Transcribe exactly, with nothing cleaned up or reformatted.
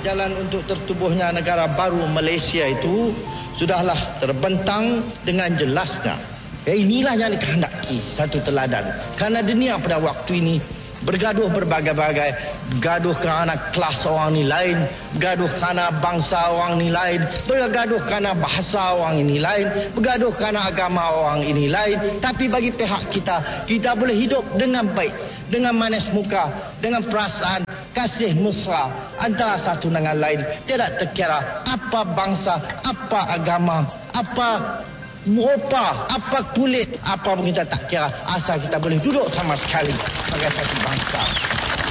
jalan untuk tertubuhnya negara baru Malaysia itu sudahlah terbentang dengan jelasnya. Ya, inilah yang dikehendaki satu teladan. Karena dunia pada waktu ini bergaduh berbagai-bagai, bergaduh kerana kelas orang ni lain, bergaduh kerana bangsa orang ni lain, bergaduh kerana bahasa orang ini lain, bergaduh kerana agama orang ini lain. Tapi bagi pihak kita, kita boleh hidup dengan baik, dengan manis muka, dengan perasaan kasih mesra antara satu dengan lain. Tidak terkira apa bangsa, apa agama, apa muka, apa kulit, apa pun kita tak kira, asal kita boleh duduk sama sekali sebagai satu bangsa.